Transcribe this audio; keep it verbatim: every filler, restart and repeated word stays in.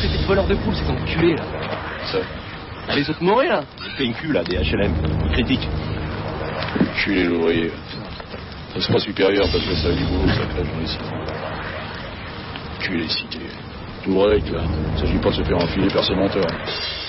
traiter de voleur de poules, ces enculés, là. Ça. Ah, les autres morés, là. Les P N Q, là, des H L M. Ils critiquent. Je suis les ouvriers. Ça sera supérieur parce que ça a du boulot, ça crève dans les cités. Tu les cités. Tout règle, là. Il ne s'agit pas de se faire enfiler par ce menteur.